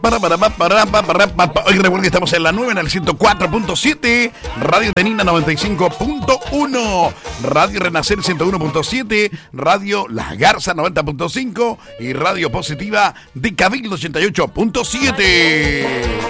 Hoy recuerden que estamos en la 9, en el 104.7, Radio Tenina 95.1, Radio Renacer 101.7, Radio Las Garzas 90.5 y Radio Positiva de Cabildo 88.7.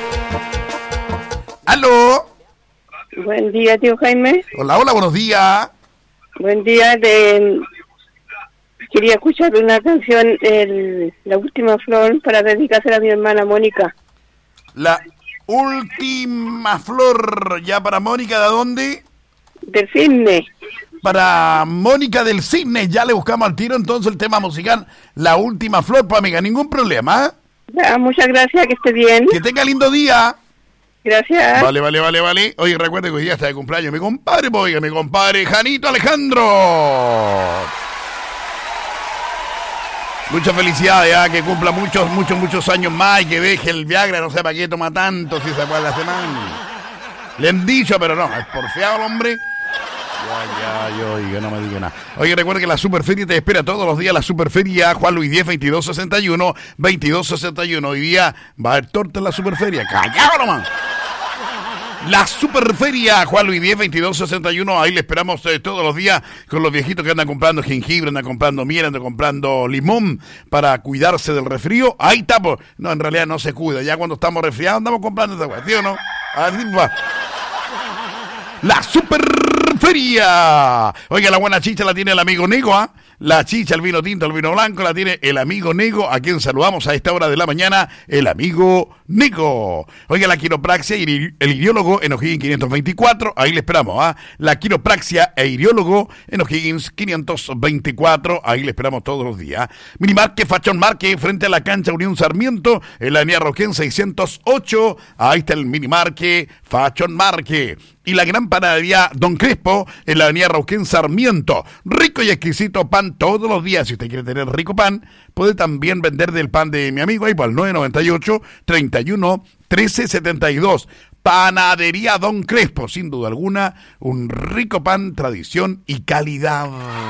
¿Aló? Buen día, tío Jaime. Hola, hola, buenos días. Buen día. Quería escuchar una canción, La Última Flor, para dedicársela a mi hermana Mónica. La Última Flor, ya para Mónica, ¿de dónde? Del Cisne. Para Mónica del Cisne, ya le buscamos al tiro entonces el tema musical La Última Flor, pues amiga, ningún problema. Ya, muchas gracias, que esté bien. Que tenga lindo día. Gracias. Vale. Oye, recuerde que hoy día está de cumpleaños mi compadre, pues, oiga, mi compadre Janito Alejandro. Muchas felicidades, ¿eh? Que cumpla muchos años más y que deje el Viagra, no sé para qué toma tanto si se puede la semana. Le han dicho, pero no, es porfiado el hombre. Oiga, no me diga nada. Oye, recuerda que la Superferia te espera todos los días, la Superferia Juan Luis 10, 2261. Hoy día va a haber torta en la Superferia. ¡Callado nomás! La Superferia Juan Luis 10, 2261, ahí le esperamos todos los días con los viejitos que andan comprando jengibre, andan comprando miel, andan comprando limón para cuidarse del resfrío. Ahí está, pues. No, en realidad no se cuida. Ya cuando estamos resfriados andamos comprando esa cuestión, ¿no? Así va. La Superferia. Oiga, la buena chicha la tiene el amigo Nego, ¿ah? La chicha, el vino tinto, el vino blanco la tiene el amigo Nego, a quien saludamos a esta hora de la mañana, el amigo Nego. Oiga, la quiropraxia y el iriólogo en O'Higgins 524, ahí le esperamos, ¿ah? La quiropraxia e iriólogo en O'Higgins 524, ahí le esperamos todos los días. Minimarque, Fashion Market, frente a la cancha Unión Sarmiento, en la avenida Roquén 608, ahí está el Minimarque, Fashion Market. Y la gran panadería Don Crespo en la avenida Rauquén Sarmiento. Rico y exquisito pan todos los días. Si usted quiere tener rico pan, puede también vender del pan de mi amigo ahí por el 998-31-1372. Panadería Don Crespo, sin duda alguna, un rico pan, tradición y calidad.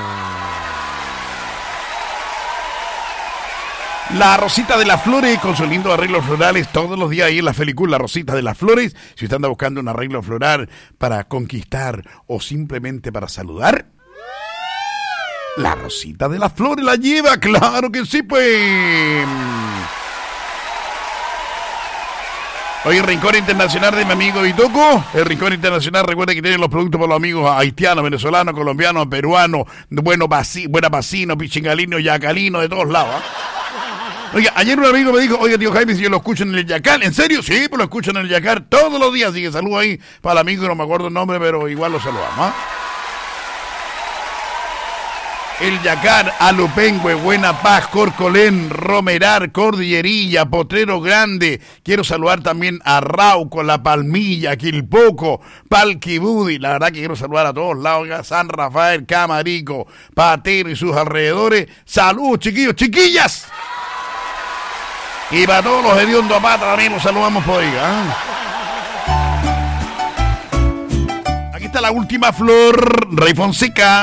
La Rosita de las Flores, con sus lindos arreglos florales, todos los días ahí en la Felicul, la Rosita de las Flores. Si usted anda buscando un arreglo floral para conquistar o simplemente para saludar, la Rosita de las Flores la lleva, claro que sí, pues. Hoy el Rincón Internacional de mi amigo Vitoco. El Rincón Internacional, recuerda que tienen los productos para los amigos haitianos, venezolanos, colombianos, peruanos, buena pasino, pichingalino, yacalino, de todos lados, ¿eh? Oiga, ayer un amigo me dijo, oiga, tío Jaime, si yo lo escucho en el Yacar. ¿En serio? Sí, pues lo escucho en el Yacar todos los días. Así que saludo ahí para el amigo, no me acuerdo el nombre, pero igual lo saludamos, ¿eh? El Yacar, Alupengüe, Buena Paz, Corcolén, Romerar, Cordillerilla, Potrero Grande. Quiero saludar también a Rauco, La Palmilla, Quilpoco, Palquibudi. La verdad que quiero saludar a todos lados, San Rafael, Camarico, Patero y sus alrededores. Salud, chiquillos, chiquillas. Y para todos los hediondos a pata también los saludamos por ahí, ¿eh? Aquí está La Última Flor, Rey Fonseca.